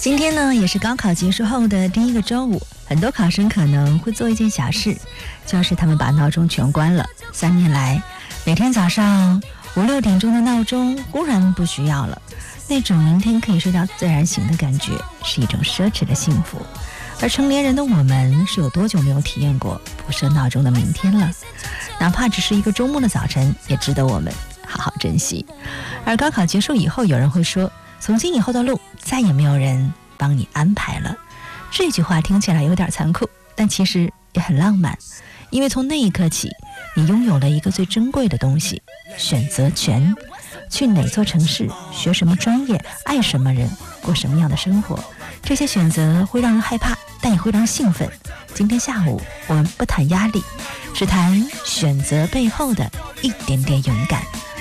今天呢，也是高考结束后的第一个周五，很多考生可能会做一件小事，就是他们把闹钟全关了。3年来，每天早上5、6点钟的闹钟忽然不需要了，那种明天可以睡到自然醒的感觉，是一种奢侈的幸福。而成年人的我们，是有多久没有体验过不设闹钟的明天了？哪怕只是一个周末的早晨，也值得我们好好珍惜。而高考结束以后，有人会说，从今以后的路再也没有人帮你安排了。这句话听起来有点残酷，但其实也很浪漫，因为从那一刻起，你拥有了一个最珍贵的东西——选择权。去哪座城市，学什么专业，爱什么人，过什么样的生活，这些选择会让人害怕，但也会让人兴奋。今天下午我们不谈压力，只谈选择背后的一点点勇敢。